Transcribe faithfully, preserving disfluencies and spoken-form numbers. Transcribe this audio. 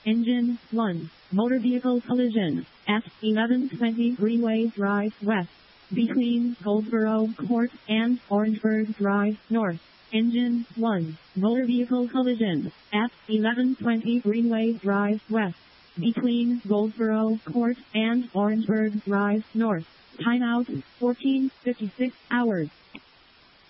Engine one. Motor vehicle collision at eleven twenty Greenway Drive West, between Goldsboro Court and Orangeburg Drive North. Engine one. Motor vehicle collision at eleven twenty Greenway Drive West, between Goldsboro Court and Orangeburg Drive North. Timeout fourteen fifty-six hours.